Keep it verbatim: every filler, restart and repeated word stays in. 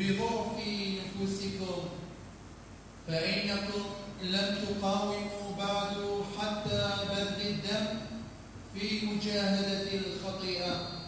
بضعف نفوسكم، فإنكم لم تقاوموا بعد حتى بذل الدم في مجاهدة الخطيئة،